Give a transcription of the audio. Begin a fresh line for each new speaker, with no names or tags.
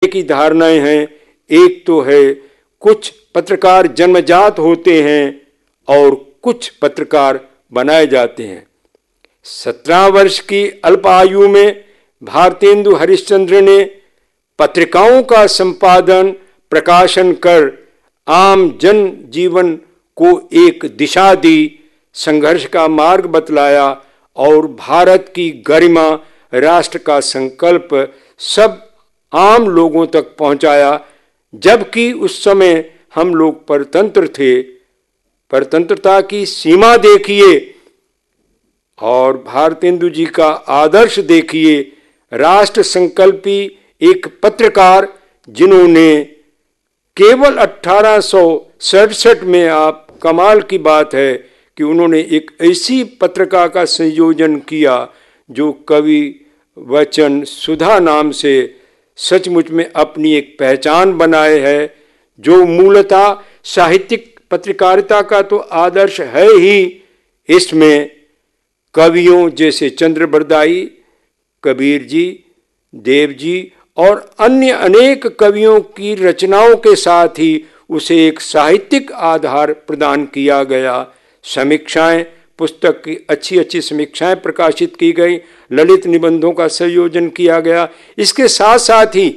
की धारणाएं हैं। एक तो है कुछ पत्रकार जन्मजात होते हैं और कुछ पत्रकार बनाए जाते हैं। 17 वर्ष की अल्प आयु में भारतेंदु हरिश्चंद्र ने पत्रिकाओं का संपादन प्रकाशन कर आम जन जीवन को एक दिशा दी, संघर्ष का मार्ग बतलाया और भारत की गरिमा, राष्ट्र का संकल्प सब आम लोगों तक पहुंचाया। जबकि उस समय हम लोग परतंत्र थे। परतंत्रता की सीमा देखिए और भारतेंदु जी का आदर्श देखिए। राष्ट्र संकल्पी एक पत्रकार जिन्होंने केवल 1867 में, आप कमाल की बात है कि उन्होंने एक ऐसी पत्रिका का संयोजन किया जो कवि वचन सुधा नाम से सचमुच में अपनी एक पहचान बनाए है, जो मूलतः साहित्यिक पत्रकारिता का तो आदर्श है ही। इसमें कवियों जैसे चंद्र बरदाई, कबीर जी, देव जी और अन्य अनेक कवियों की रचनाओं के साथ ही उसे एक साहित्यिक आधार प्रदान किया गया। समीक्षाएं, पुस्तक की अच्छी अच्छी समीक्षाएं प्रकाशित की गई, ललित निबंधों का संयोजन किया गया। इसके साथ साथ ही